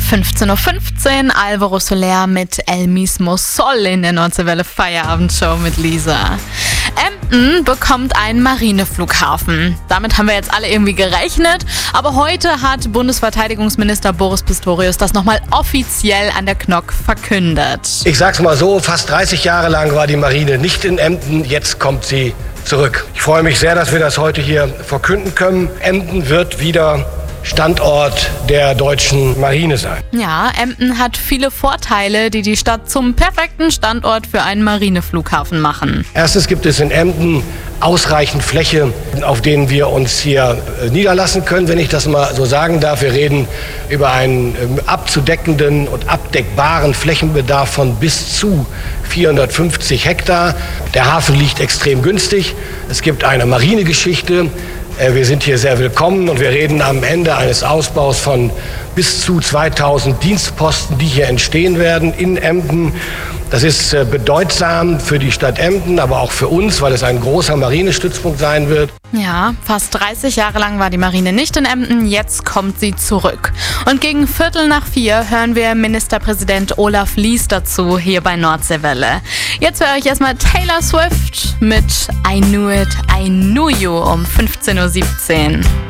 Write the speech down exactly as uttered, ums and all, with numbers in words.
fünfzehn Uhr fünfzehn, Alvaro Soler mit El Mismo Sol in der Nordseewelle Feierabendshow mit Lisa. Emden bekommt einen Marineflughafen. Damit haben wir jetzt alle irgendwie gerechnet, aber heute hat Bundesverteidigungsminister Boris Pistorius das nochmal offiziell an der K N O K verkündet. Ich sag's mal so, fast dreißig Jahre lang war die Marine nicht in Emden, jetzt kommt sie zurück. Ich freue mich sehr, dass wir das heute hier verkünden können. Emden wird wieder Standort der deutschen Marine sein. Ja, Emden hat viele Vorteile, die die Stadt zum perfekten Standort für einen Marineflughafen machen. Erstens gibt es in Emden ausreichend Fläche, auf denen wir uns hier niederlassen können, wenn ich das mal so sagen darf. Wir reden über einen abzudeckenden und abdeckbaren Flächenbedarf von bis zu vierhundertfünfzig Hektar. Der Hafen liegt extrem günstig. Es gibt eine Marinegeschichte. Wir sind hier sehr willkommen und wir reden am Ende eines Ausbaus von bis zu zweitausend Dienstposten, die hier entstehen werden in Emden. Das ist bedeutsam für die Stadt Emden, aber auch für uns, weil es ein großer Marinestützpunkt sein wird. Ja, fast dreißig Jahre lang war die Marine nicht in Emden, jetzt kommt sie zurück. Und gegen Viertel nach vier hören wir Ministerpräsident Olaf Lies dazu hier bei Nordseewelle. Jetzt höre ich erstmal Taylor Swift mit I Knew It, I Knew You um fünfzehn Uhr siebzehn.